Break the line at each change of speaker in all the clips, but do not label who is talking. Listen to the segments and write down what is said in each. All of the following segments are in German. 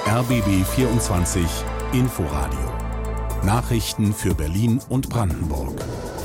RBB 24 Inforadio. Nachrichten für Berlin und Brandenburg.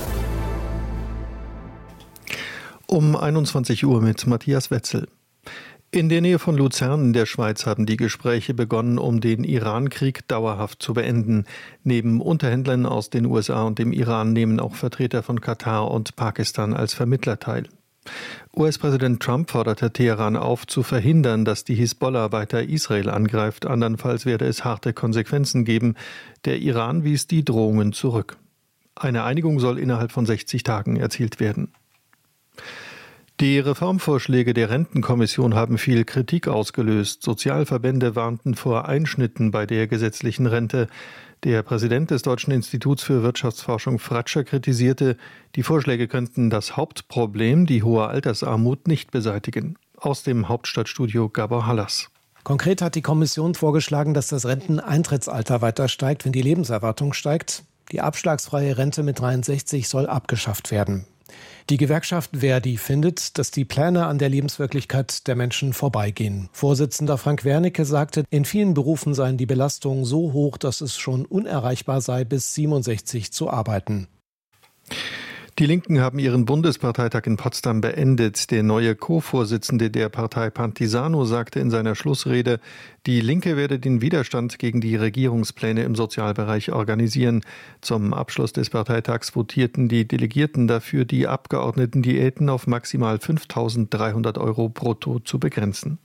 Um 21 Uhr mit Matthias Wetzel. In der Nähe von Luzern in der Schweiz haben die Gespräche begonnen, um den Iran-Krieg dauerhaft zu beenden. Neben Unterhändlern aus den USA und dem Iran nehmen auch Vertreter von Katar und Pakistan als Vermittler teil. US-Präsident Trump forderte Teheran auf, zu verhindern, dass die Hisbollah weiter Israel angreift. Andernfalls werde es harte Konsequenzen geben. Der Iran wies die Drohungen zurück. Eine Einigung soll innerhalb von 60 Tagen erzielt werden. Die Reformvorschläge der Rentenkommission haben viel Kritik ausgelöst. Sozialverbände warnten vor Einschnitten bei der gesetzlichen Rente. Der Präsident des Deutschen Instituts für Wirtschaftsforschung Fratscher kritisierte, die Vorschläge könnten das Hauptproblem, die hohe Altersarmut, nicht beseitigen. Aus dem Hauptstadtstudio Gabor Hallas.
Konkret hat die Kommission vorgeschlagen, dass das Renteneintrittsalter weiter steigt, wenn die Lebenserwartung steigt. Die abschlagsfreie Rente mit 63 soll abgeschafft werden. Die Gewerkschaft ver.di findet, dass die Pläne an der Lebenswirklichkeit der Menschen vorbeigehen. Vorsitzender Frank Wernicke sagte, in vielen Berufen seien die Belastungen so hoch, dass es schon unerreichbar sei, bis 67 zu arbeiten.
Die Linken haben ihren Bundesparteitag in Potsdam beendet. Der neue Co-Vorsitzende der Partei Pantisano sagte in seiner Schlussrede, die Linke werde den Widerstand gegen die Regierungspläne im Sozialbereich organisieren. Zum Abschluss des Parteitags votierten die Delegierten dafür, die Abgeordnetendiäten auf maximal 5.300 € brutto zu begrenzen.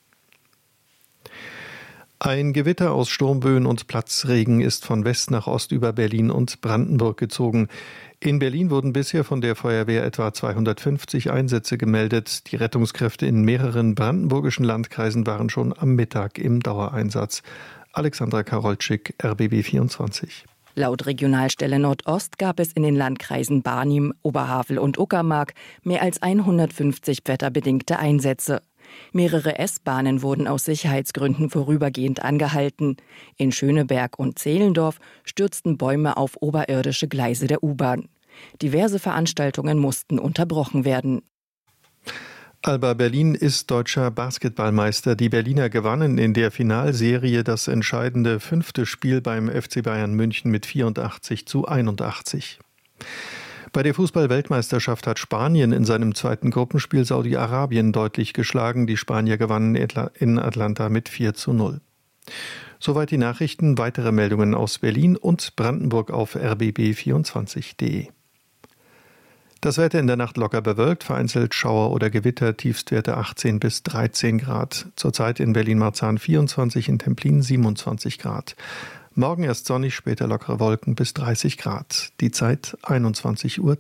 Ein Gewitter aus Sturmböen und Platzregen ist von West nach Ost über Berlin und Brandenburg gezogen. In Berlin wurden bisher von der Feuerwehr etwa 250 Einsätze gemeldet. Die Rettungskräfte in mehreren brandenburgischen Landkreisen waren schon am Mittag im Dauereinsatz. Alexandra Karolczyk, RBB 24.
Laut Regionalstelle Nordost gab es in den Landkreisen Barnim, Oberhavel und Uckermark mehr als 150 wetterbedingte Einsätze. Mehrere S-Bahnen wurden aus Sicherheitsgründen vorübergehend angehalten. In Schöneberg und Zehlendorf stürzten Bäume auf oberirdische Gleise der U-Bahn. Diverse Veranstaltungen mussten unterbrochen werden.
Alba Berlin ist deutscher Basketballmeister. Die Berliner gewannen in der Finalserie das entscheidende 5. Spiel beim FC Bayern München mit 84:81. Bei der Fußball-Weltmeisterschaft hat Spanien in seinem zweiten Gruppenspiel Saudi-Arabien deutlich geschlagen. Die Spanier gewannen in Atlanta mit 4:0. Soweit die Nachrichten. Weitere Meldungen aus Berlin und Brandenburg auf rbb24.de. Das Wetter in der Nacht locker bewölkt, vereinzelt Schauer oder Gewitter, Tiefstwerte 18 bis 13 Grad. Zurzeit in Berlin-Marzahn 24, in Templin 27 Grad. Morgen erst sonnig, später lockere Wolken bis 30 Grad. Die Zeit 21:03 Uhr.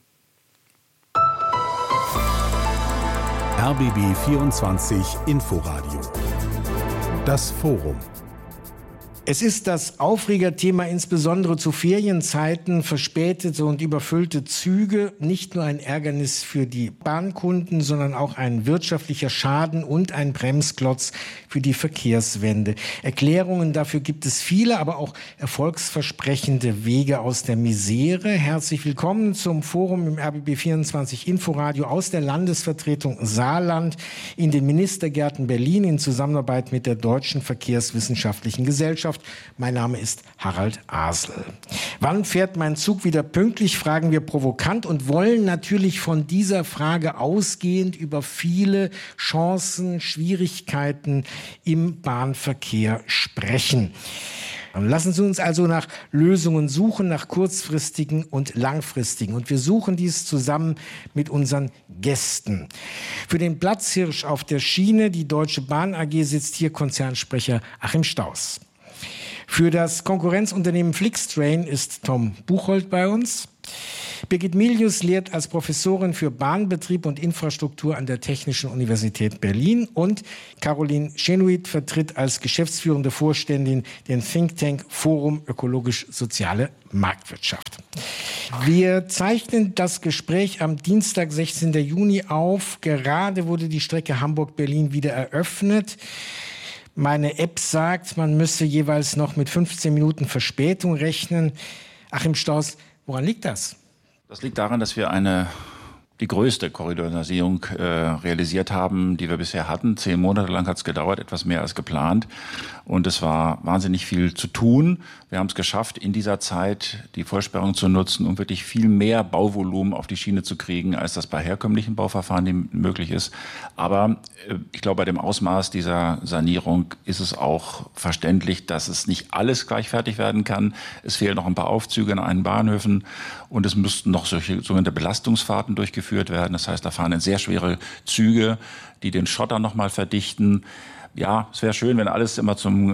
RBB 24 Inforadio. Das Forum.
Es ist das Aufregerthema insbesondere zu Ferienzeiten, verspätete und überfüllte Züge, nicht nur ein Ärgernis für die Bahnkunden, sondern auch ein wirtschaftlicher Schaden und ein Bremsklotz für die Verkehrswende. Erklärungen dafür gibt es viele, aber auch erfolgsversprechende Wege aus der Misere. Herzlich willkommen zum Forum im RBB 24 Inforadio aus der Landesvertretung Saarland in den Ministergärten Berlin in Zusammenarbeit mit der Deutschen Verkehrswissenschaftlichen Gesellschaft. Mein Name ist Harald Asel. Wann fährt mein Zug wieder pünktlich, fragen wir provokant und wollen natürlich von dieser Frage ausgehend über viele Chancen, Schwierigkeiten im Bahnverkehr sprechen. Lassen Sie uns also nach Lösungen suchen, nach kurzfristigen und langfristigen. Und wir suchen dies zusammen mit unseren Gästen. Für den Platzhirsch auf der Schiene, die Deutsche Bahn AG, sitzt hier Konzernsprecher Achim Staus. Für das Konkurrenzunternehmen Flixtrain ist Tom Buchholz bei uns. Birgit Milius lehrt als Professorin für Bahnbetrieb und Infrastruktur an der Technischen Universität Berlin und Caroline Chenuit vertritt als geschäftsführende Vorständin den Think Tank Forum Ökologisch-Soziale Marktwirtschaft. Wir zeichnen das Gespräch am Dienstag, 16. Juni auf. Gerade wurde die Strecke Hamburg-Berlin wieder eröffnet. Meine App sagt, man müsse jeweils noch mit 15 Minuten Verspätung rechnen. Achim Staus, woran liegt das?
Das liegt daran, dass wir eine die größte Korridorsanierung realisiert haben, die wir bisher hatten. 10 Monate lang hat es gedauert, etwas mehr als geplant. Und es war wahnsinnig viel zu tun. Wir haben es geschafft, in dieser Zeit die Vollsperrung zu nutzen, um wirklich viel mehr Bauvolumen auf die Schiene zu kriegen, als das bei herkömmlichen Bauverfahren möglich ist. Aber ich glaube, bei dem Ausmaß dieser Sanierung ist es auch verständlich, dass es nicht alles gleich fertig werden kann. Es fehlen noch ein paar Aufzüge an einen Bahnhöfen und es müssten noch solche sogenannte Belastungsfahrten durchgeführt werden. Das heißt, da fahren dann sehr schwere Züge, die den Schotter nochmal verdichten. Ja, es wäre schön, wenn alles immer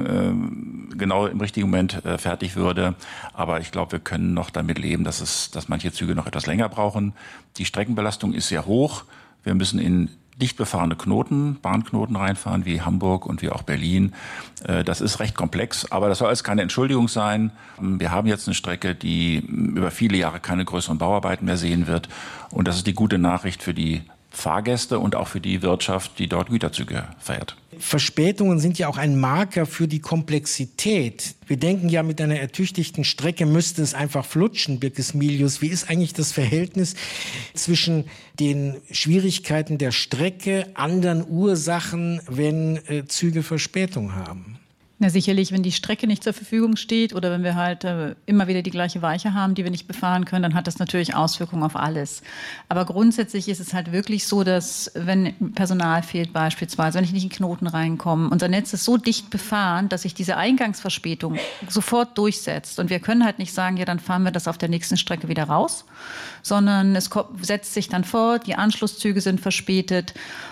genau im richtigen Moment fertig würde. Aber ich glaube, wir können noch damit leben, dass manche Züge noch etwas länger brauchen. Die Streckenbelastung ist sehr hoch. Wir müssen in dicht befahrene Bahnknoten reinfahren, wie Hamburg und wie auch Berlin. Das ist recht komplex, aber das soll alles keine Entschuldigung sein. Wir haben jetzt eine Strecke, die über viele Jahre keine größeren Bauarbeiten mehr sehen wird. Und das ist die gute Nachricht für die Fahrgäste und auch für die Wirtschaft, die dort Güterzüge fährt.
Verspätungen sind ja auch ein Marker für die Komplexität. Wir denken ja, mit einer ertüchtigten Strecke müsste es einfach flutschen, Birkes Milius. Wie ist eigentlich das Verhältnis zwischen den Schwierigkeiten der Strecke, anderen Ursachen, wenn Züge Verspätung haben?
Na sicherlich, wenn die Strecke nicht zur Verfügung steht oder wenn wir halt immer wieder die gleiche Weiche haben, die wir nicht befahren können, dann hat das natürlich Auswirkungen auf alles. Aber grundsätzlich ist es halt wirklich so, dass wenn Personal fehlt beispielsweise, wenn ich nicht in Knoten reinkomme, unser Netz ist so dicht befahren, dass sich diese Eingangsverspätung sofort durchsetzt. Und wir können halt nicht sagen, ja, dann fahren wir das auf der nächsten Strecke wieder raus, sondern es setzt sich dann fort, die Anschlusszüge sind verspätet.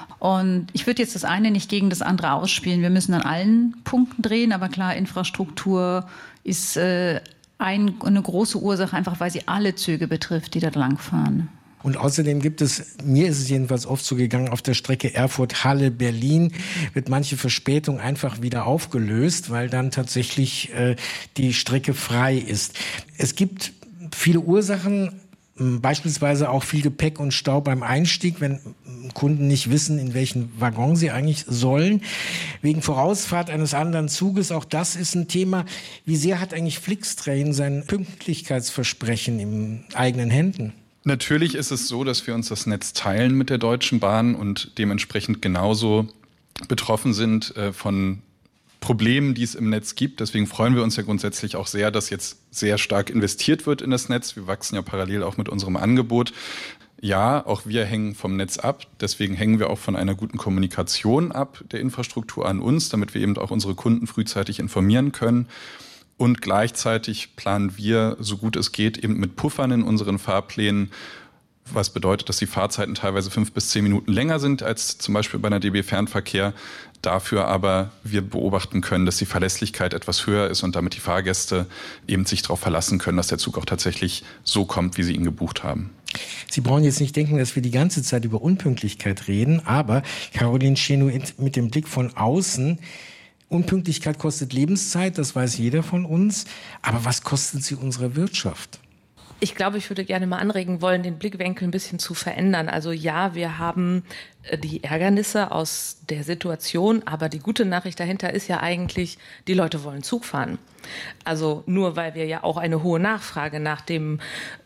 Und ich würde jetzt das eine nicht gegen das andere ausspielen. Wir müssen an allen Punkten drehen, aber klar, Infrastruktur ist eine große Ursache, einfach weil sie alle Züge betrifft, die da langfahren.
Und außerdem mir ist es jedenfalls oft so gegangen, auf der Strecke Erfurt-Halle-Berlin wird manche Verspätung einfach wieder aufgelöst, weil dann tatsächlich die Strecke frei ist. Es gibt viele Ursachen, beispielsweise auch viel Gepäck und Stau beim Einstieg, wenn Kunden nicht wissen, in welchen Waggon sie eigentlich sollen. Wegen Vorausfahrt eines anderen Zuges, auch das ist ein Thema. Wie sehr hat eigentlich Flixtrain sein Pünktlichkeitsversprechen in eigenen Händen?
Natürlich ist es so, dass wir uns das Netz teilen mit der Deutschen Bahn und dementsprechend genauso betroffen sind von Problemen, die es im Netz gibt. Deswegen freuen wir uns ja grundsätzlich auch sehr, dass jetzt sehr stark investiert wird in das Netz. Wir wachsen ja parallel auch mit unserem Angebot. Ja, auch wir hängen vom Netz ab. Deswegen hängen wir auch von einer guten Kommunikation ab der Infrastruktur an uns, damit wir eben auch unsere Kunden frühzeitig informieren können. Und gleichzeitig planen wir, so gut es geht, eben mit Puffern in unseren Fahrplänen, was bedeutet, dass die Fahrzeiten teilweise 5 bis 10 Minuten länger sind als zum Beispiel bei einer DB Fernverkehr. Dafür aber wir beobachten können, dass die Verlässlichkeit etwas höher ist und damit die Fahrgäste eben sich darauf verlassen können, dass der Zug auch tatsächlich so kommt, wie sie ihn gebucht haben.
Sie brauchen jetzt nicht denken, dass wir die ganze Zeit über Unpünktlichkeit reden, aber Caroline Schenoit mit dem Blick von außen, Unpünktlichkeit kostet Lebenszeit, das weiß jeder von uns, aber was kostet sie unserer Wirtschaft?
Ich glaube, ich würde gerne mal anregen wollen, den Blickwinkel ein bisschen zu verändern. Also ja, wir haben die Ärgernisse aus der Situation, aber die gute Nachricht dahinter ist ja eigentlich, die Leute wollen Zug fahren. Also nur weil wir ja auch eine hohe Nachfrage nach dem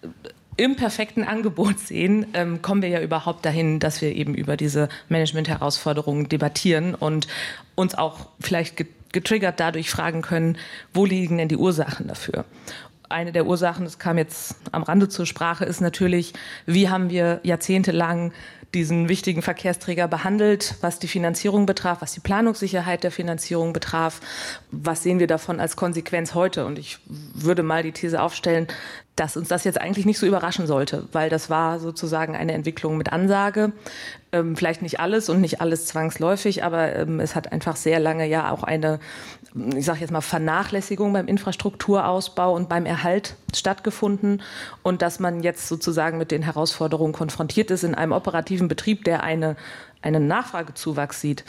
imperfekten Angebot sehen, kommen wir ja überhaupt dahin, dass wir eben über diese Management-Herausforderungen debattieren und uns auch vielleicht getriggert dadurch fragen können, wo liegen denn die Ursachen dafür? Eine der Ursachen, das kam jetzt am Rande zur Sprache, ist natürlich, wie haben wir jahrzehntelang diesen wichtigen Verkehrsträger behandelt, was die Finanzierung betraf, was die Planungssicherheit der Finanzierung betraf. Was sehen wir davon als Konsequenz heute? Und ich würde mal die These aufstellen, dass uns das jetzt eigentlich nicht so überraschen sollte, weil das war sozusagen eine Entwicklung mit Ansage. Vielleicht nicht alles und nicht alles zwangsläufig, aber es hat einfach sehr lange ja auch eine, ich sage jetzt mal, Vernachlässigung beim Infrastrukturausbau und beim Erhalt stattgefunden. Und dass man jetzt sozusagen mit den Herausforderungen konfrontiert ist in einem operativen Betrieb, der einen Nachfragezuwachs sieht,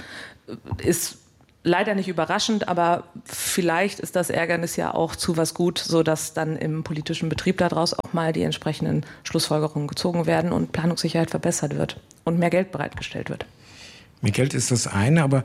ist leider nicht überraschend, aber vielleicht ist das Ärgernis ja auch zu was gut, sodass dann im politischen Betrieb daraus auch mal die entsprechenden Schlussfolgerungen gezogen werden und Planungssicherheit verbessert wird und mehr Geld bereitgestellt wird.
Mehr Geld ist das eine, aber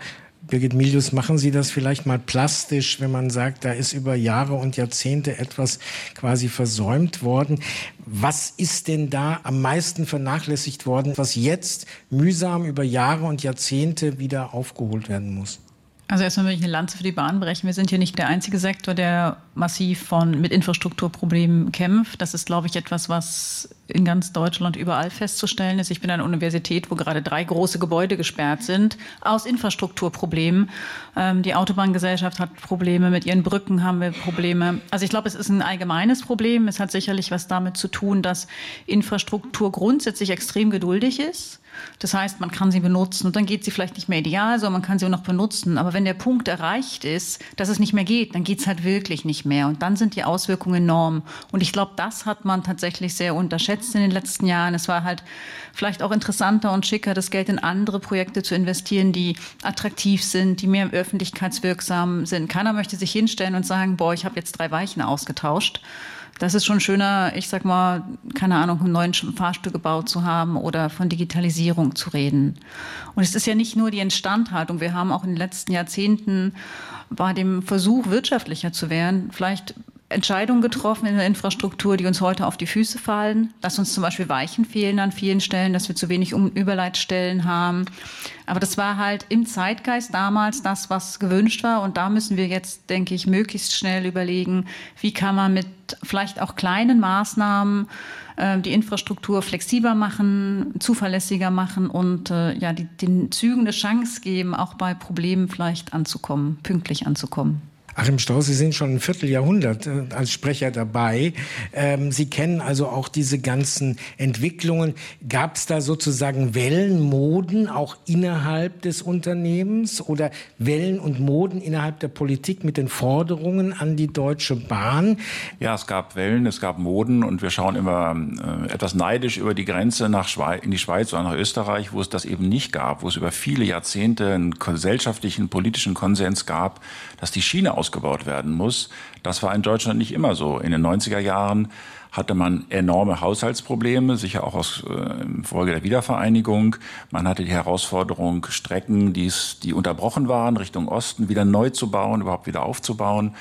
Birgit Milius, machen Sie das vielleicht mal plastisch, wenn man sagt, da ist über Jahre und Jahrzehnte etwas quasi versäumt worden. Was ist denn da am meisten vernachlässigt worden, was jetzt mühsam über Jahre und Jahrzehnte wieder aufgeholt werden muss?
Also erstmal will ich eine Lanze für die Bahn brechen. Wir sind hier nicht der einzige Sektor, der massiv mit Infrastrukturproblemen kämpft. Das ist, glaube ich, etwas, was in ganz Deutschland überall festzustellen ist. Ich bin an einer Universität, wo gerade 3 große Gebäude gesperrt sind, aus Infrastrukturproblemen. Die Autobahngesellschaft hat Probleme, mit ihren Brücken haben wir Probleme. Also ich glaube, es ist ein allgemeines Problem. Es hat sicherlich was damit zu tun, dass Infrastruktur grundsätzlich extrem geduldig ist. Das heißt, man kann sie benutzen und dann geht sie vielleicht nicht mehr ideal, sondern man kann sie auch noch benutzen. Aber wenn der Punkt erreicht ist, dass es nicht mehr geht, dann geht es halt wirklich nicht mehr. Und dann sind die Auswirkungen enorm. Und ich glaube, das hat man tatsächlich sehr unterschätzt in den letzten Jahren. Es war halt vielleicht auch interessanter und schicker, das Geld in andere Projekte zu investieren, die attraktiv sind, die mehr öffentlichkeitswirksam sind. Keiner möchte sich hinstellen und sagen, boah, ich habe jetzt 3 Weichen ausgetauscht. Das ist schon schöner, ich sag mal, keine Ahnung, einen neuen Fahrstuhl gebaut zu haben oder von Digitalisierung zu reden. Und es ist ja nicht nur die Instandhaltung. Wir haben auch in den letzten Jahrzehnten bei dem Versuch, wirtschaftlicher zu werden, vielleicht Entscheidungen getroffen in der Infrastruktur, die uns heute auf die Füße fallen, dass uns zum Beispiel Weichen fehlen an vielen Stellen, dass wir zu wenig Überleitstellen haben. Aber das war halt im Zeitgeist damals das, was gewünscht war. Und da müssen wir jetzt, denke ich, möglichst schnell überlegen, wie kann man mit vielleicht auch kleinen Maßnahmen die Infrastruktur flexibler machen, zuverlässiger machen und den Zügen eine Chance geben, auch bei Problemen vielleicht anzukommen, pünktlich anzukommen.
Achim Strauß, Sie sind schon ein Vierteljahrhundert als Sprecher dabei. Sie kennen also auch diese ganzen Entwicklungen. Gab es da sozusagen Wellen, Moden auch innerhalb des Unternehmens oder Wellen und Moden innerhalb der Politik mit den Forderungen an die Deutsche Bahn?
Ja, es gab Wellen, es gab Moden und wir schauen immer etwas neidisch über die Grenze in die Schweiz oder nach Österreich, wo es das eben nicht gab, wo es über viele Jahrzehnte einen gesellschaftlichen, politischen Konsens gab, dass die Schiene ausgebaut werden muss. Das war in Deutschland nicht immer so. In den 90er Jahren hatte man enorme Haushaltsprobleme, sicher auch aus Folge der Wiedervereinigung. Man hatte die Herausforderung, Strecken, die unterbrochen waren, Richtung Osten wieder neu zu bauen, überhaupt wieder aufzubauen.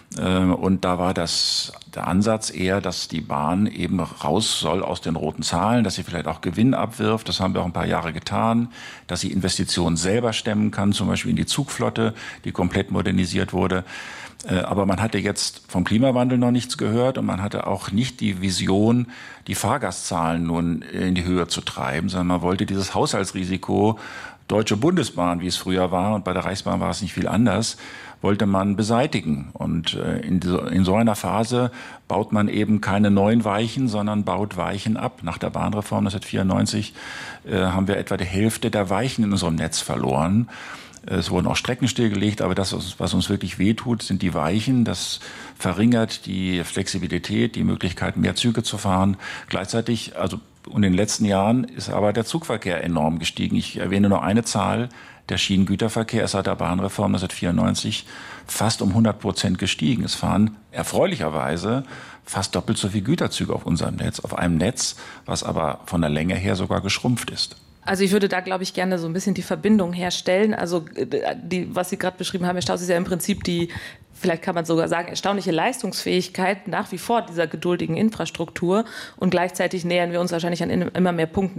Und da war der Ansatz eher, dass die Bahn eben raus soll aus den roten Zahlen, dass sie vielleicht auch Gewinn abwirft. Das haben wir auch ein paar Jahre getan, dass sie Investitionen selber stemmen kann, zum Beispiel in die Zugflotte, die komplett modernisiert wurde. Aber man hatte jetzt vom Klimawandel noch nichts gehört und man hatte auch nicht die Vision, die Fahrgastzahlen nun in die Höhe zu treiben, sondern man wollte dieses Haushaltsrisiko Deutsche Bundesbahn, wie es früher war, und bei der Reichsbahn war es nicht viel anders, wollte man beseitigen. Und in so einer Phase baut man eben keine neuen Weichen, sondern baut Weichen ab. Nach der Bahnreform 1994 haben wir etwa die Hälfte der Weichen in unserem Netz verloren. Es wurden auch Strecken stillgelegt, aber das, was uns wirklich wehtut, sind die Weichen. Das verringert die Flexibilität, die Möglichkeit, mehr Züge zu fahren. Gleichzeitig, in den letzten Jahren ist aber der Zugverkehr enorm gestiegen. Ich erwähne nur eine Zahl. Der Schienengüterverkehr ist seit der Bahnreform 1994 fast um 100% gestiegen. Es fahren erfreulicherweise fast doppelt so viele Güterzüge auf unserem Netz, auf einem Netz, was aber von der Länge her sogar geschrumpft ist.
Also ich würde da, glaube ich, gerne so ein bisschen die Verbindung herstellen. Also was Sie gerade beschrieben haben, Herr Strauß, ist ja im Prinzip die, vielleicht kann man sogar sagen, erstaunliche Leistungsfähigkeit nach wie vor dieser geduldigen Infrastruktur. Und gleichzeitig nähern wir uns wahrscheinlich an immer mehr Punkten,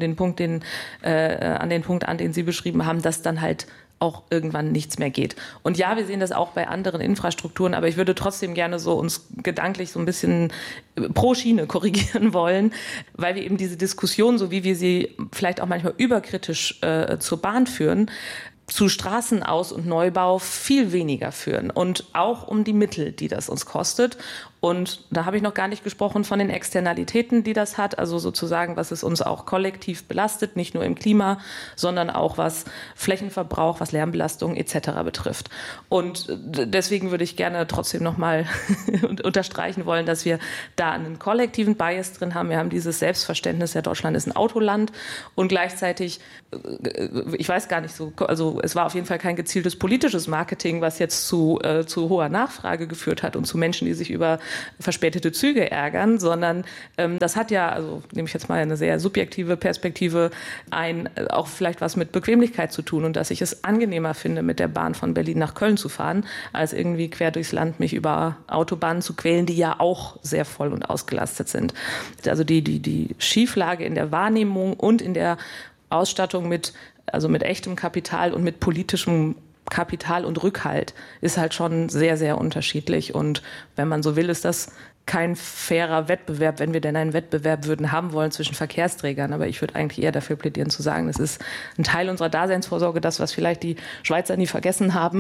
an den Punkt an, den Sie beschrieben haben, dass dann halt auch irgendwann nichts mehr geht. Und ja, wir sehen das auch bei anderen Infrastrukturen, aber ich würde trotzdem gerne so uns gedanklich so ein bisschen pro Schiene korrigieren wollen, weil wir eben diese Diskussion, so wie wir sie vielleicht auch manchmal überkritisch zur Bahn führen, zu Straßenaus- und Neubau viel weniger führen und auch um die Mittel, die das uns kostet. Und da habe ich noch gar nicht gesprochen von den Externalitäten, die das hat, also sozusagen, was es uns auch kollektiv belastet, nicht nur im Klima, sondern auch was Flächenverbrauch, was Lärmbelastung etc. betrifft. Und deswegen würde ich gerne trotzdem nochmal unterstreichen wollen, dass wir da einen kollektiven Bias drin haben. Wir haben dieses Selbstverständnis, ja, Deutschland ist ein Autoland und gleichzeitig, ich weiß gar nicht so, also Also es war auf jeden Fall kein gezieltes politisches Marketing, was jetzt zu hoher Nachfrage geführt hat und zu Menschen, die sich über verspätete Züge ärgern, sondern das hat ja, also nehme ich jetzt mal eine sehr subjektive Perspektive ein, auch vielleicht was mit Bequemlichkeit zu tun und dass ich es angenehmer finde, mit der Bahn von Berlin nach Köln zu fahren, als irgendwie quer durchs Land mich über Autobahnen zu quälen, die ja auch sehr voll und ausgelastet sind. Also die Schieflage in der Wahrnehmung und in der Ausstattung mit echtem Kapital und mit politischem Kapital und Rückhalt ist halt schon sehr, sehr unterschiedlich. Und wenn man so will, ist das kein fairer Wettbewerb, wenn wir denn einen Wettbewerb würden haben wollen zwischen Verkehrsträgern. Aber ich würde eigentlich eher dafür plädieren zu sagen, es ist ein Teil unserer Daseinsvorsorge, das, was vielleicht die Schweizer nie vergessen haben.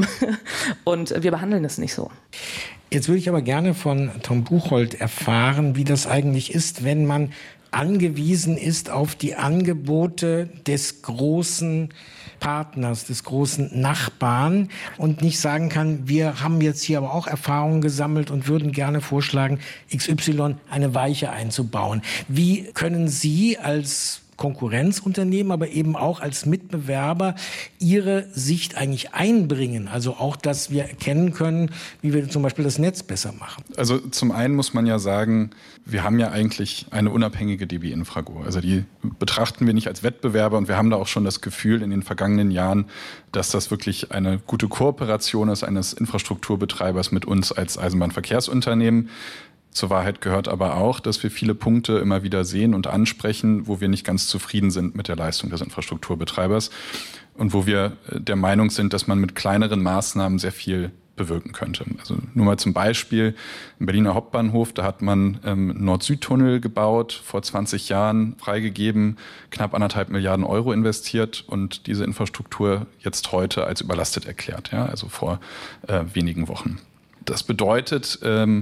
Und wir behandeln es nicht so.
Jetzt würde ich aber gerne von Tom Buchholz erfahren, wie das eigentlich ist, wenn man angewiesen ist auf die Angebote des großen Partners, des großen Nachbarn und nicht sagen kann, wir haben jetzt hier aber auch Erfahrungen gesammelt und würden gerne vorschlagen, XY eine Weiche einzubauen. Wie können Sie als Konkurrenzunternehmen, aber eben auch als Mitbewerber ihre Sicht eigentlich einbringen? Also auch, dass wir erkennen können, wie wir zum Beispiel das Netz besser machen.
Also zum einen muss man ja sagen, wir haben ja eigentlich eine unabhängige DB Infrago. Also die betrachten wir nicht als Wettbewerber und wir haben da auch schon das Gefühl in den vergangenen Jahren, dass das wirklich eine gute Kooperation ist eines Infrastrukturbetreibers mit uns als Eisenbahnverkehrsunternehmen. Zur Wahrheit gehört aber auch, dass wir viele Punkte immer wieder sehen und ansprechen, wo wir nicht ganz zufrieden sind mit der Leistung des Infrastrukturbetreibers und wo wir der Meinung sind, dass man mit kleineren Maßnahmen sehr viel bewirken könnte. Also nur mal zum Beispiel im Berliner Hauptbahnhof, da hat man Nord-Süd-Tunnel gebaut, vor 20 Jahren freigegeben, knapp 1,5 Milliarden Euro investiert und diese Infrastruktur jetzt heute als überlastet erklärt, ja, also vor wenigen Wochen. Das bedeutet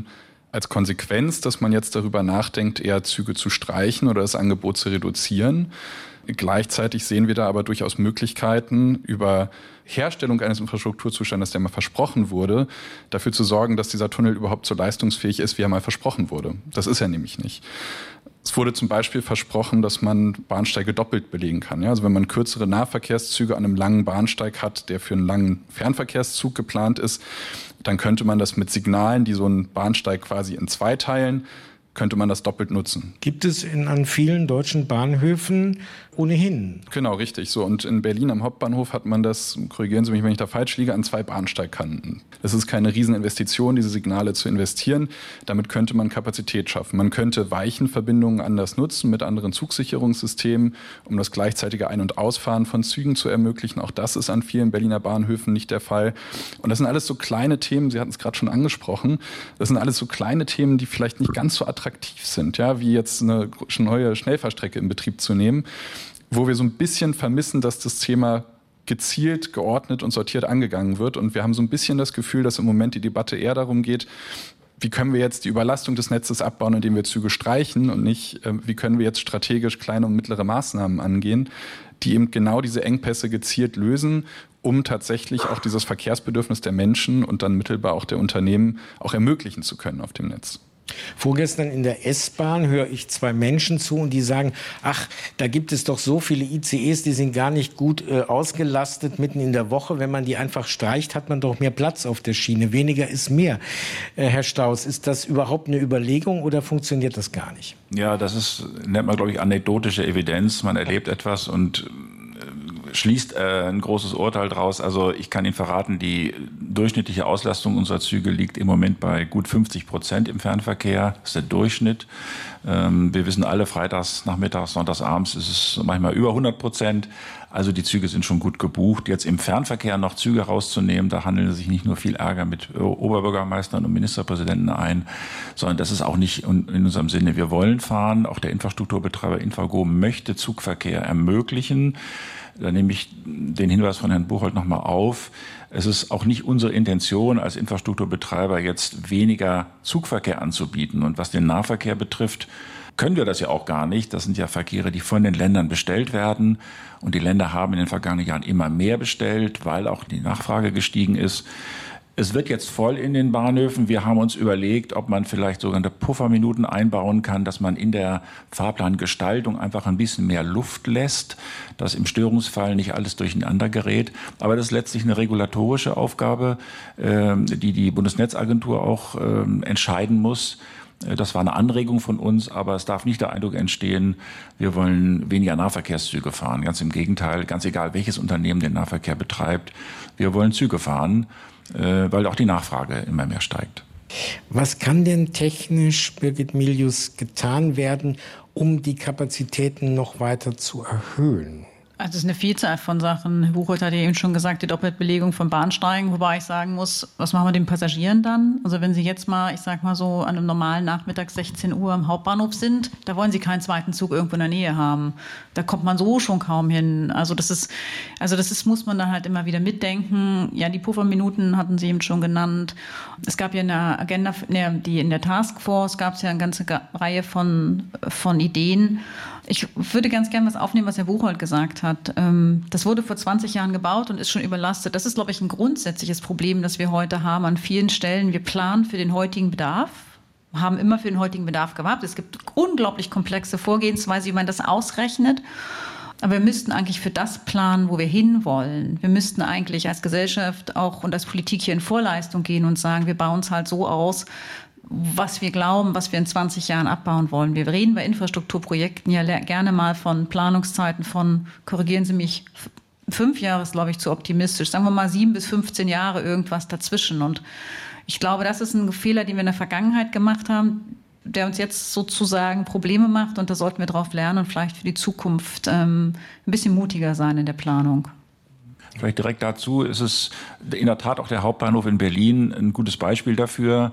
als Konsequenz, dass man jetzt darüber nachdenkt, eher Züge zu streichen oder das Angebot zu reduzieren. Gleichzeitig sehen wir da aber durchaus Möglichkeiten, über Herstellung eines Infrastrukturzustandes, der mal versprochen wurde, dafür zu sorgen, dass dieser Tunnel überhaupt so leistungsfähig ist, wie er mal versprochen wurde. Das ist er nämlich nicht. Es wurde zum Beispiel versprochen, dass man Bahnsteige doppelt belegen kann. Ja, also wenn man kürzere Nahverkehrszüge an einem langen Bahnsteig hat, der für einen langen Fernverkehrszug geplant ist, dann könnte man das mit Signalen, die so einen Bahnsteig quasi in zwei teilen, könnte man das doppelt nutzen.
Gibt es an vielen deutschen Bahnhöfen ohnehin.
Genau, richtig. So, und in Berlin am Hauptbahnhof hat man das, korrigieren Sie mich, wenn ich da falsch liege, an 2 Bahnsteigkanten. Es ist keine Rieseninvestition, diese Signale zu investieren. Damit könnte man Kapazität schaffen. Man könnte Weichenverbindungen anders nutzen mit anderen Zugsicherungssystemen, um das gleichzeitige Ein- und Ausfahren von Zügen zu ermöglichen. Auch das ist an vielen Berliner Bahnhöfen nicht der Fall. Und das sind alles so kleine Themen, Sie hatten es gerade schon angesprochen, das sind alles so kleine Themen, die vielleicht nicht ganz so attraktiv sind, ja, wie jetzt eine neue Schnellfahrstrecke in Betrieb zu nehmen, wo wir so ein bisschen vermissen, dass das Thema gezielt, geordnet und sortiert angegangen wird. Und wir haben so ein bisschen das Gefühl, dass im Moment die Debatte eher darum geht, wie können wir jetzt die Überlastung des Netzes abbauen, indem wir Züge streichen und nicht, wie können wir jetzt strategisch kleine und mittlere Maßnahmen angehen, die eben genau diese Engpässe gezielt lösen, um tatsächlich auch dieses Verkehrsbedürfnis der Menschen und dann mittelbar auch der Unternehmen auch ermöglichen zu können auf dem Netz.
Vorgestern in der S-Bahn höre ich 2 Menschen zu und die sagen, ach, da gibt es doch so viele ICEs, die sind gar nicht gut ausgelastet mitten in der Woche. Wenn man die einfach streicht, hat man doch mehr Platz auf der Schiene. Weniger ist mehr. Herr Staus, ist das überhaupt eine Überlegung oder funktioniert das gar nicht?
Ja, das nennt man, glaube ich, anekdotische Evidenz. Man erlebt etwas und schließt ein großes Urteil draus. Also ich kann Ihnen verraten, die durchschnittliche Auslastung unserer Züge liegt im Moment bei gut 50% im Fernverkehr. Das ist der Durchschnitt. Wir wissen alle, freitags, nachmittags, sonntags, abends ist es manchmal über 100%. Also die Züge sind schon gut gebucht. Jetzt im Fernverkehr noch Züge rauszunehmen, da handeln sich nicht nur viel Ärger mit Oberbürgermeistern und Ministerpräsidenten ein, sondern das ist auch nicht in unserem Sinne. Wir wollen fahren. Auch der Infrastrukturbetreiber Infrago möchte Zugverkehr ermöglichen. Da nehme ich den Hinweis von Herrn Buchholz nochmal auf. Es ist auch nicht unsere Intention, als Infrastrukturbetreiber jetzt weniger Zugverkehr anzubieten. Und was den Nahverkehr betrifft, können wir das ja auch gar nicht. Das sind ja Verkehre, die von den Ländern bestellt werden. Und die Länder haben in den vergangenen Jahren immer mehr bestellt, weil auch die Nachfrage gestiegen ist. Es wird jetzt voll in den Bahnhöfen. Wir haben uns überlegt, ob man vielleicht sogenannte Pufferminuten einbauen kann, dass man in der Fahrplangestaltung einfach ein bisschen mehr Luft lässt, dass im Störungsfall nicht alles durcheinander gerät. Aber das ist letztlich eine regulatorische Aufgabe, die die Bundesnetzagentur auch entscheiden muss. Das war eine Anregung von uns, aber es darf nicht der Eindruck entstehen, wir wollen weniger Nahverkehrszüge fahren. Ganz im Gegenteil, ganz egal, welches Unternehmen den Nahverkehr betreibt. Wir wollen Züge fahren, weil auch die Nachfrage immer mehr steigt.
Was kann denn technisch, Birgit Milius, getan werden, um die Kapazitäten noch weiter zu erhöhen?
Also es ist eine Vielzahl von Sachen. Herr Buchholz hat ja eben schon gesagt, die Doppelbelegung von Bahnsteigen, wobei ich sagen muss, was machen wir den Passagieren dann? Also wenn Sie jetzt mal, ich sag mal so, an einem normalen Nachmittag 16 Uhr am Hauptbahnhof sind, da wollen Sie keinen zweiten Zug irgendwo in der Nähe haben. Da kommt man so schon kaum hin. Also das ist, muss man dann halt immer wieder mitdenken. Ja, die Pufferminuten hatten Sie eben schon genannt. Es gab ja in der Agenda, in der Taskforce gab es ja eine ganze Reihe von Ideen. Ich würde ganz gerne was aufnehmen, was Herr Buchholz gesagt hat. Das wurde vor 20 Jahren gebaut und ist schon überlastet. Das ist, glaube ich, ein grundsätzliches Problem, das wir heute haben an vielen Stellen. Wir planen für den heutigen Bedarf, haben immer für den heutigen Bedarf gewartet. Es gibt unglaublich komplexe Vorgehensweise, wie man das ausrechnet. Aber wir müssten eigentlich für das planen, wo wir hinwollen. Wir müssten eigentlich als Gesellschaft auch und als Politik hier in Vorleistung gehen und sagen, wir bauen es halt so aus, was wir glauben, was wir in 20 Jahren abbauen wollen. Wir reden bei Infrastrukturprojekten ja gerne mal von Planungszeiten von, korrigieren Sie mich, 5 Jahre ist, glaube ich, zu optimistisch. Sagen wir mal 7 bis 15 Jahre, irgendwas dazwischen. Und ich glaube, das ist ein Fehler, den wir in der Vergangenheit gemacht haben, der uns jetzt sozusagen Probleme macht. Und da sollten wir drauf lernen und vielleicht für die Zukunft ein bisschen mutiger sein in der Planung.
Vielleicht direkt dazu ist es in der Tat auch der Hauptbahnhof in Berlin ein gutes Beispiel dafür.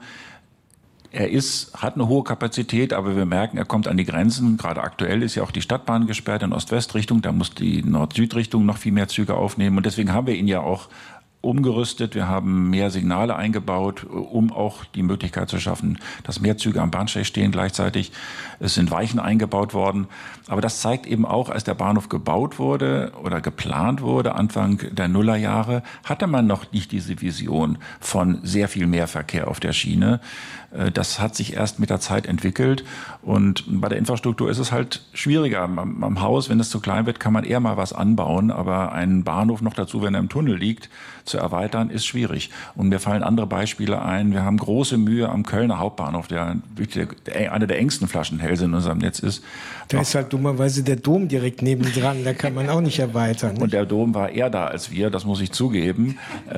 Er hat eine hohe Kapazität, aber wir merken, er kommt an die Grenzen. Gerade aktuell ist ja auch die Stadtbahn gesperrt in Ost-West-Richtung. Da muss die Nord-Süd-Richtung noch viel mehr Züge aufnehmen. Und deswegen haben wir ihn ja auch umgerüstet. Wir haben mehr Signale eingebaut, um auch die Möglichkeit zu schaffen, dass mehr Züge am Bahnsteig stehen gleichzeitig. Es sind Weichen eingebaut worden. Aber das zeigt eben auch, als der Bahnhof gebaut wurde oder geplant wurde, Anfang der Nullerjahre, hatte man noch nicht diese Vision von sehr viel mehr Verkehr auf der Schiene. Das hat sich erst mit der Zeit entwickelt. Und bei der Infrastruktur ist es halt schwieriger. Am Haus, wenn es zu klein wird, kann man eher mal was anbauen. Aber einen Bahnhof noch dazu, wenn er im Tunnel liegt, zu erweitern, ist schwierig. Und mir fallen andere Beispiele ein. Wir haben große Mühe am Kölner Hauptbahnhof, der wirklich einer der engsten Flaschenhälse in unserem Netz ist.
Da ist halt dummerweise der Dom direkt nebendran. Da kann man auch nicht erweitern. Nicht?
Und der Dom war eher da als wir, das muss ich zugeben.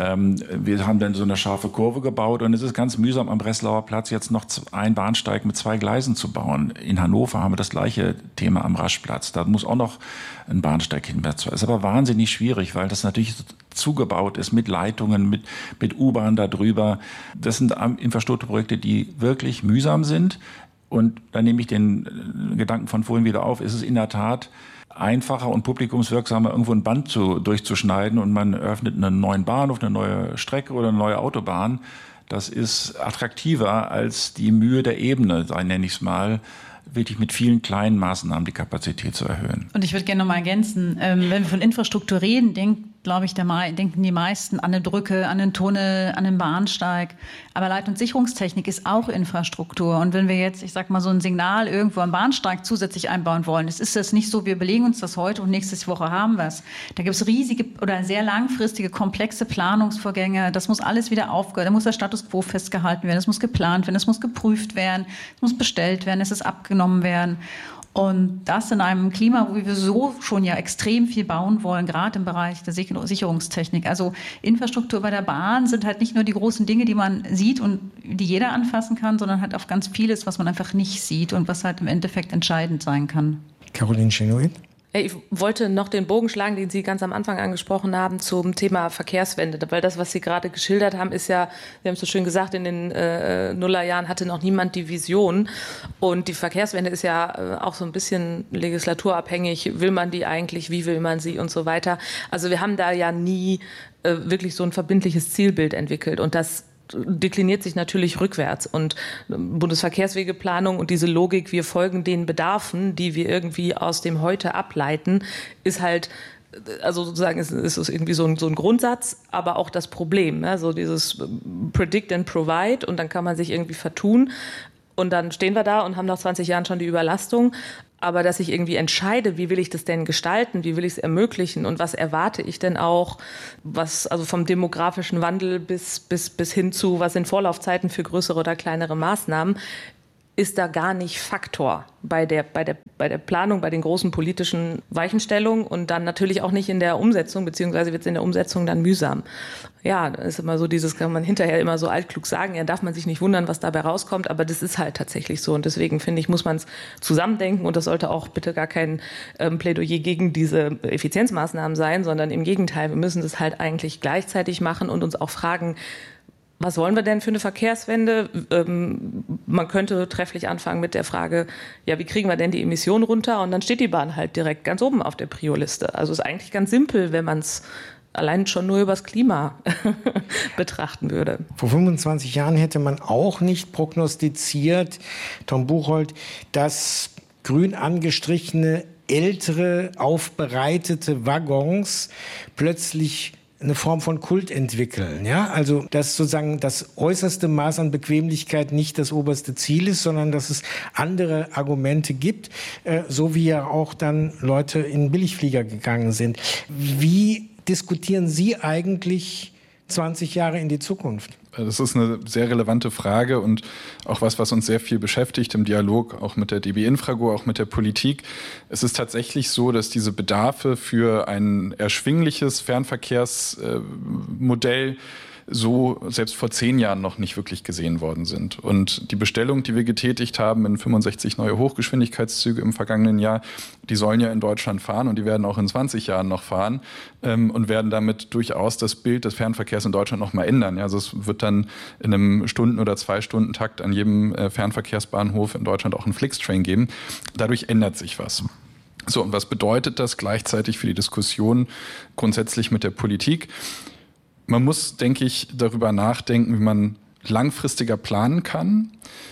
Wir haben dann so eine scharfe Kurve gebaut und es ist ganz mühsam am Breslauer Platz jetzt noch ein Bahnsteig mit 2 Gleisen zu bauen. In Hannover haben wir das gleiche Thema am Raschplatz. Da muss auch noch ein Bahnsteig hin. Das ist aber wahnsinnig schwierig, weil das natürlich zugebaut ist mit Leitungen, mit U-Bahn da drüber. Das sind Infrastrukturprojekte, die wirklich mühsam sind. Und da nehme ich den Gedanken von vorhin wieder auf. Ist es in der Tat einfacher und publikumswirksamer, irgendwo ein Band durchzuschneiden und man eröffnet einen neuen Bahnhof, eine neue Strecke oder eine neue Autobahn. Das ist attraktiver als die Mühe der Ebene, nenne ich es mal, wirklich mit vielen kleinen Maßnahmen die Kapazität zu erhöhen.
Und ich würde gerne noch mal ergänzen, wenn wir von Infrastruktur reden, denken die meisten an eine Brücke, an einen Tunnel, an einen Bahnsteig. Aber Leit- und Sicherungstechnik ist auch Infrastruktur. Und wenn wir jetzt, ich sag mal, so ein Signal irgendwo am Bahnsteig zusätzlich einbauen wollen, ist das nicht so, wir überlegen uns das heute und nächste Woche haben wir es. Da gibt es riesige oder sehr langfristige, komplexe Planungsvorgänge. Das muss alles wieder aufgehört. Da muss der Status quo festgehalten werden. Es muss geplant werden, es muss geprüft werden, es muss bestellt werden, es ist abgenommen werden. Und das in einem Klima, wo wir so schon ja extrem viel bauen wollen, gerade im Bereich der Sicherungstechnik. Also Infrastruktur bei der Bahn sind halt nicht nur die großen Dinge, die man sieht und die jeder anfassen kann, sondern halt auch ganz vieles, was man einfach nicht sieht und was halt im Endeffekt entscheidend sein kann.
Caroline Schenoid?
Ich wollte noch den Bogen schlagen, den Sie ganz am Anfang angesprochen haben, zum Thema Verkehrswende. Weil das, was Sie gerade geschildert haben, ist ja, Sie haben es so schön gesagt, in den Nullerjahren hatte noch niemand die Vision. Und die Verkehrswende ist ja auch so ein bisschen legislaturabhängig. Will man die eigentlich? Wie will man sie? Und so weiter. Also wir haben da ja nie wirklich so ein verbindliches Zielbild entwickelt. Und das dekliniert sich natürlich rückwärts und Bundesverkehrswegeplanung und diese Logik, wir folgen den Bedarfen, die wir irgendwie aus dem Heute ableiten, ist halt also sozusagen ist es irgendwie so ein Grundsatz, aber auch das Problem, ne? So dieses Predict and Provide, und dann kann man sich irgendwie vertun und dann stehen wir da und haben nach 20 Jahren schon die Überlastung. Aber dass ich irgendwie entscheide, wie will ich das denn gestalten, wie will ich es ermöglichen und was erwarte ich denn auch, was also vom demografischen Wandel bis hin zu, was sind Vorlaufzeiten für größere oder kleinere Maßnahmen, ist da gar nicht Faktor bei der Planung, bei den großen politischen Weichenstellungen und dann natürlich auch nicht in der Umsetzung, beziehungsweise wird es in der Umsetzung dann mühsam. Ja, das ist immer so dieses, kann man hinterher immer so altklug sagen, ja, darf man sich nicht wundern, was dabei rauskommt, aber das ist halt tatsächlich so und deswegen finde ich, muss man es zusammendenken und das sollte auch bitte gar kein Plädoyer gegen diese Effizienzmaßnahmen sein, sondern im Gegenteil, wir müssen das halt eigentlich gleichzeitig machen und uns auch fragen, was wollen wir denn für eine Verkehrswende? Man könnte trefflich anfangen mit der Frage, ja, wie kriegen wir denn die Emissionen runter? Und dann steht die Bahn halt direkt ganz oben auf der Prio-Liste. Also ist eigentlich ganz simpel, wenn man es allein schon nur übers Klima betrachten würde.
Vor 25 Jahren hätte man auch nicht prognostiziert, Tom Buchholz, dass grün angestrichene, ältere, aufbereitete Waggons plötzlich eine Form von Kult entwickeln. Ja? Also, dass sozusagen das äußerste Maß an Bequemlichkeit nicht das oberste Ziel ist, sondern dass es andere Argumente gibt, so wie ja auch dann Leute in Billigflieger gegangen sind. Wie diskutieren Sie eigentlich 20 Jahre in die Zukunft?
Das ist eine sehr relevante Frage und auch was uns sehr viel beschäftigt im Dialog, auch mit der DB Infrago, auch mit der Politik. Es ist tatsächlich so, dass diese Bedarfe für ein erschwingliches Fernverkehrsmodell so selbst vor 10 Jahren noch nicht wirklich gesehen worden sind. Und die Bestellung, die wir getätigt haben in 65 neue Hochgeschwindigkeitszüge im vergangenen Jahr, die sollen ja in Deutschland fahren und die werden auch in 20 Jahren noch fahren und werden damit durchaus das Bild des Fernverkehrs in Deutschland noch mal ändern. Ja, also es wird dann in einem Stunden- oder 2-Stunden-Takt an jedem Fernverkehrsbahnhof in Deutschland auch einen Flixtrain geben. Dadurch ändert sich was. So, und was bedeutet das gleichzeitig für die Diskussion grundsätzlich mit der Politik? Man muss, denke ich, darüber nachdenken, wie man langfristiger planen kann,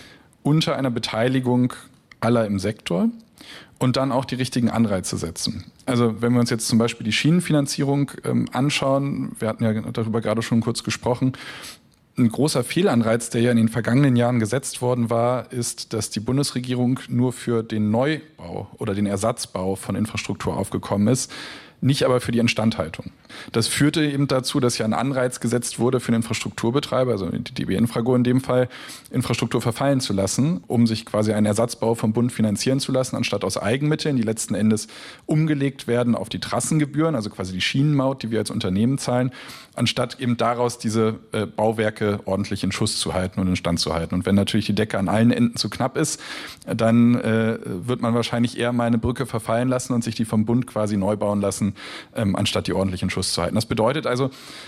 unter einer Beteiligung aller im Sektor und dann auch die richtigen Anreize setzen. Also wenn wir uns jetzt zum Beispiel die Schienenfinanzierung anschauen, wir hatten ja darüber gerade schon kurz gesprochen, ein großer Fehlanreiz, der ja in den vergangenen Jahren gesetzt worden war, ist, dass die Bundesregierung nur für den Neubau oder den Ersatzbau von Infrastruktur aufgekommen ist, nicht aber für die Instandhaltung. Das führte eben dazu, dass ja ein Anreiz gesetzt wurde für den Infrastrukturbetreiber, also die DB Infrago in dem Fall, Infrastruktur verfallen zu lassen, um sich quasi einen Ersatzbau vom Bund finanzieren zu lassen, anstatt aus Eigenmitteln, die letzten Endes umgelegt werden auf die Trassengebühren, also quasi die Schienenmaut, die wir als Unternehmen zahlen, anstatt eben daraus diese Bauwerke ordentlich in Schuss zu halten und in Stand zu halten. Und wenn natürlich die Decke an allen Enden zu knapp ist, dann wird man wahrscheinlich eher mal eine Brücke verfallen lassen und sich die vom Bund quasi neu bauen lassen, anstatt die ordentlich in Schuss zu halten. Das bedeutet also,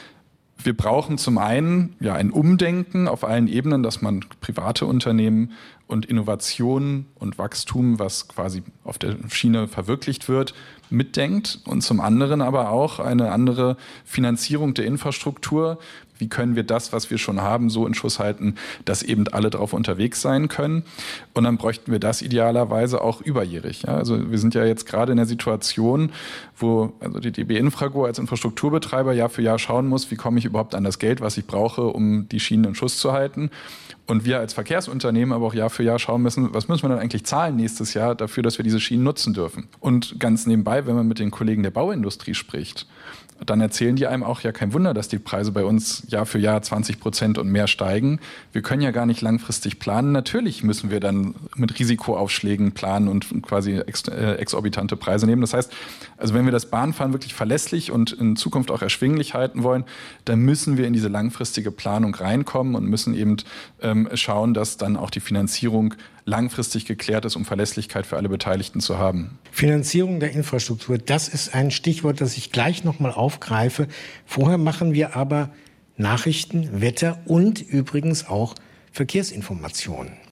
wir brauchen zum einen ja ein Umdenken auf allen Ebenen, dass man private Unternehmen und Innovationen und Wachstum, was quasi auf der Schiene verwirklicht wird, mitdenkt und zum anderen aber auch eine andere Finanzierung der Infrastruktur. Wie können wir das, was wir schon haben, so in Schuss halten, dass eben alle drauf unterwegs sein können? Und dann bräuchten wir das idealerweise auch überjährig. Ja, also wir sind ja jetzt gerade in der Situation, wo also die DB Infrago als Infrastrukturbetreiber Jahr für Jahr schauen muss, wie komme ich überhaupt an das Geld, was ich brauche, um die Schienen in Schuss zu halten. Und wir als Verkehrsunternehmen aber auch Jahr für Jahr schauen müssen, was müssen wir dann eigentlich zahlen nächstes Jahr dafür, dass wir diese Schienen nutzen dürfen. Und ganz nebenbei, wenn man mit den Kollegen der Bauindustrie spricht, dann erzählen die einem auch, ja, kein Wunder, dass die Preise bei uns Jahr für Jahr 20% und mehr steigen. Wir können ja gar nicht langfristig planen. Natürlich müssen wir dann mit Risikoaufschlägen planen und quasi exorbitante Preise nehmen. Das heißt, also wenn wir das Bahnfahren wirklich verlässlich und in Zukunft auch erschwinglich halten wollen, dann müssen wir in diese langfristige Planung reinkommen und müssen eben schauen, dass dann auch die Finanzierung langfristig geklärt ist, um Verlässlichkeit für alle Beteiligten zu haben.
Finanzierung der Infrastruktur, das ist ein Stichwort, das ich gleich nochmal aufgreife. Vorher machen wir aber Nachrichten, Wetter und übrigens auch Verkehrsinformationen.